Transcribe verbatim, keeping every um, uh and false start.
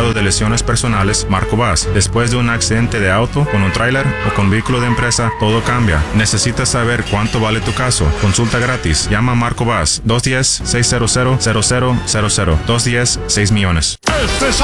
seguro de lesiones personales Marco Vaz. Después de un accidente de auto, con un tráiler o con vehículo de empresa, todo cambia. ¿Necesitas saber cuánto vale tu caso? Consulta gratis. Llama a Marco Vaz. dos uno cero, seis cero cero, cero cero cero cero. dos uno cero, seis millones.